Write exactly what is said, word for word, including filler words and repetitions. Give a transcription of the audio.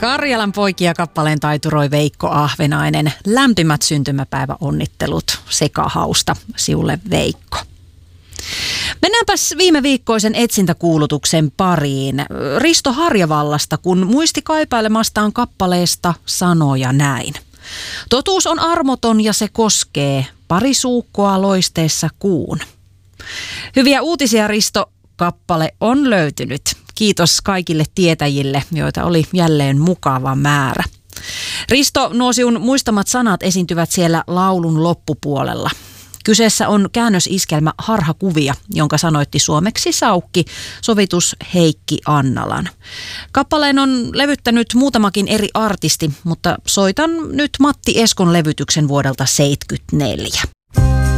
Karjalan poikia kappaleen taituroi Veikko Ahvenainen. Lämpimät syntymäpäiväonnittelut Sekahausta siulle Veikko. Mennäänpäs viime viikkoisen etsintäkuulutuksen pariin. Risto Harjavallasta, kun muisti kaipailemastaan kappaleesta sanoja näin. Totuus on armoton ja se koskee pari suukkoa loisteessa kuun. Hyviä uutisia, Risto. Kappale on löytynyt. Kiitos kaikille tietäjille, joita oli jälleen mukava määrä. Risto, nuo sinun muistamat sanat esiintyvät siellä laulun loppupuolella. Kyseessä on käännösiskelmä Harhakuvia, jonka sanoitti suomeksi Saukki, sovitus Heikki Annalan. Kappaleen on levyttänyt muutamakin eri artisti, mutta soitan nyt Matti Eskon levytyksen vuodelta seitsemänkymmentäneljä.